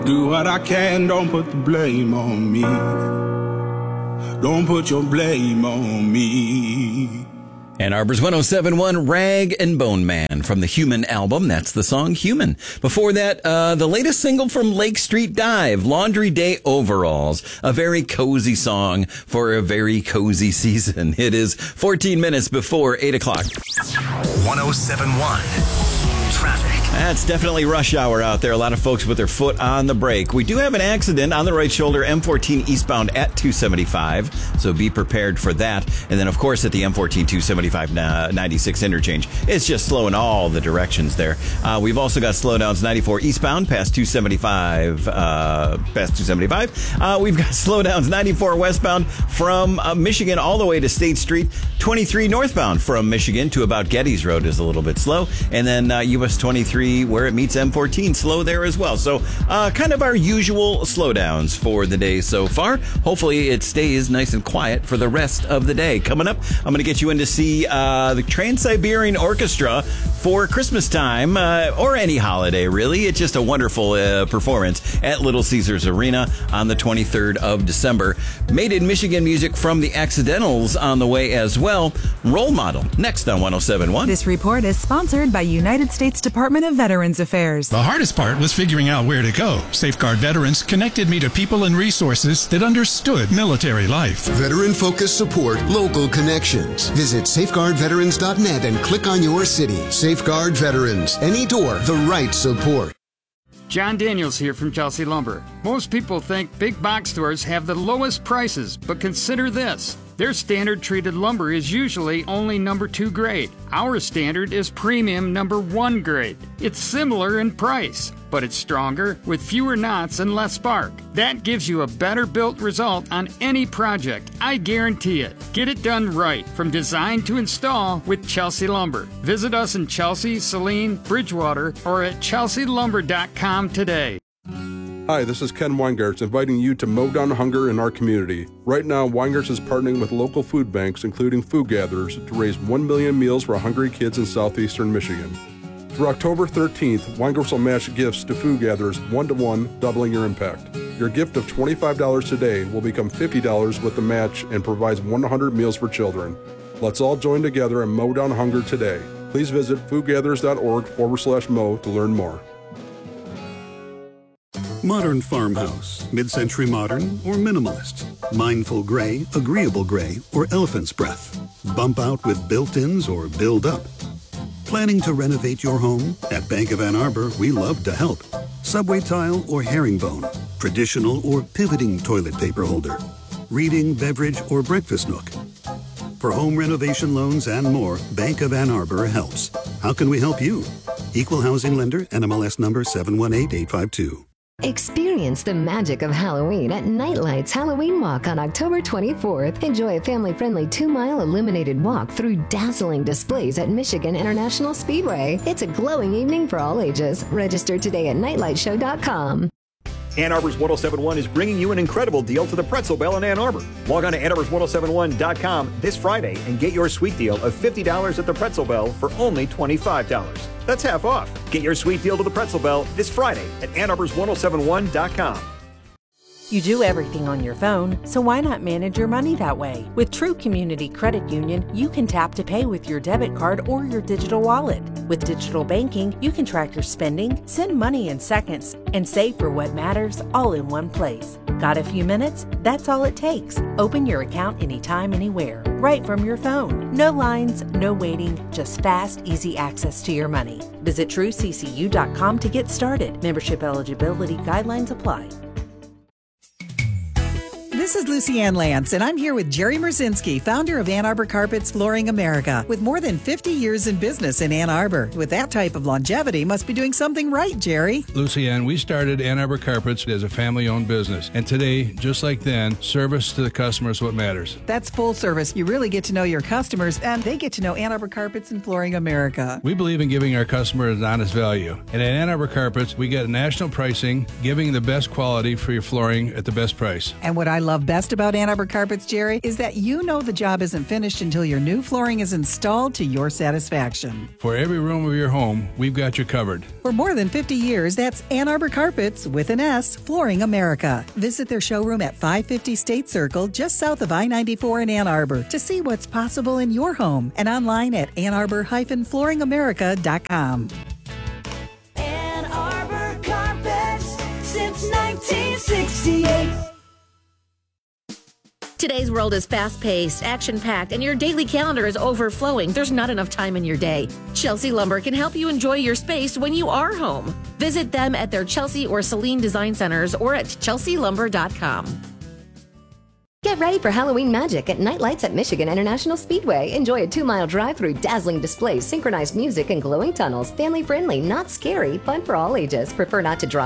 Do what I can, don't put the blame on me. Don't put your blame on me. Ann Arbor's 107.1, Rag and Bone Man from the Human album. That's the song Human. Before that, the latest single from Lake Street Dive, Laundry Day Overalls. A very cozy song for a very cozy season. It is 14 minutes before 8 o'clock. 107.1 Traffic. That's definitely rush hour out there. A lot of folks with their foot on the brake. We do have an accident on the right shoulder, M14 eastbound at 275, so be prepared for that. And then, of course, at the M14 275 96 interchange, it's just slow in all the directions there. We've also got slowdowns 94 eastbound past 275. We've got slowdowns 94 westbound from Michigan all the way to State Street. 23 northbound from Michigan to about Getty's Road is a little bit slow. And then US 23 where it meets M14, slow there as well. So kind of our usual slowdowns for the day so far. Hopefully it stays nice and quiet for the rest of the day. Coming up, I'm going to get you in to see the Trans-Siberian Orchestra for Christmas time, or any holiday, really. It's just a wonderful performance at Little Caesars Arena on the 23rd of December. Made in Michigan music from the Accidentals on the way as well. Role Model, next on 107.1. This report is sponsored by United States Department of Veterans Affairs. The hardest part was figuring out where to go. Safeguard Veterans connected me to people and resources that understood military life. Veteran-focused support, local connections. Visit safeguardveterans.net and click on your city. Safeguard Veterans. Any door, the right support. John Daniels here from Chelsea Lumber. Most people think big box stores have the lowest prices, but consider this. Their standard treated lumber is usually only number 2 grade. Our standard is premium number 1 grade. It's similar in price, but it's stronger with fewer knots and less spark. That gives you a better built result on any project. I guarantee it. Get it done right from design to install with Chelsea Lumber. Visit us in Chelsea, Saline, Bridgewater, or at chelsealumber.com today. Hi, this is Ken Weingarts inviting you to mow down hunger in our community. Right now, Weingarts is partnering with local food banks, including Food Gatherers, to raise 1 million meals for hungry kids in southeastern Michigan. Through October 13th, Weingarts will match gifts to Food Gatherers 1-to-1, doubling your impact. Your gift of $25 today will become $50 with the match and provides 100 meals for children. Let's all join together and mow down hunger today. Please visit foodgatherers.org/mow to learn more. Modern farmhouse, mid-century modern, or minimalist. Mindful gray, agreeable gray, or elephant's breath. Bump out with built-ins or build up. Planning to renovate your home? At Bank of Ann Arbor, we love to help. Subway tile or herringbone. Traditional or pivoting toilet paper holder. Reading, beverage, or breakfast nook. For home renovation loans and more, Bank of Ann Arbor helps. How can we help you? Equal housing lender, NMLS number 718852. Experience the magic of Halloween at Nightlight's Halloween Walk on October 24th. Enjoy a family-friendly 2-mile illuminated walk through dazzling displays at Michigan International Speedway. It's a glowing evening for all ages. Register today at nightlightshow.com. Ann Arbor's 107.1 is bringing you an incredible deal to the Pretzel Bell in Ann Arbor. Log on to AnnArbor's1071.com this Friday and get your sweet deal of $50 at the Pretzel Bell for only $25. That's half off. Get your sweet deal to the Pretzel Bell this Friday at AnnArbor's1071.com. You do everything on your phone, so why not manage your money that way? With True Community Credit Union, you can tap to pay with your debit card or your digital wallet. With digital banking, you can track your spending, send money in seconds, and save for what matters all in one place. Got a few minutes? That's all it takes. Open your account anytime, anywhere, right from your phone. No lines, no waiting, just fast, easy access to your money. Visit TrueCCU.com to get started. Membership eligibility guidelines apply. This is Lucy Ann Lance, and I'm here with Jerry Merzinski, founder of Ann Arbor Carpets Flooring America. With more than 50 years in business in Ann Arbor, with that type of longevity, must be doing something right, Jerry. Lucy Ann, we started Ann Arbor Carpets as a family-owned business. And today, just like then, service to the customer is what matters. That's full service. You really get to know your customers, and they get to know Ann Arbor Carpets and Flooring America. We believe in giving our customers an honest value. And at Ann Arbor Carpets, we get national pricing, giving the best quality for your flooring at the best price. And what I love love best about Ann Arbor Carpets, Jerry, is that you know the job isn't finished until your new flooring is installed to your satisfaction. For every room of your home, we've got you covered. For more than 50 years, that's Ann Arbor Carpets with an S, Flooring America. Visit their showroom at 550 State Circle, just south of I-94 in Ann Arbor, to see what's possible in your home, and online at AnnArbor-FlooringAmerica.com. Ann Arbor Carpets since 1968. Today's world is fast-paced, action-packed, and your daily calendar is overflowing. There's not enough time in your day. Chelsea Lumber can help you enjoy your space when you are home. Visit them at their Chelsea or Celine Design Centers or at chelsealumber.com. Get ready for Halloween magic at Night Lights at Michigan International Speedway. Enjoy a 2-mile drive through dazzling displays, synchronized music, and glowing tunnels. Family friendly, not scary, fun for all ages. Prefer not to drive?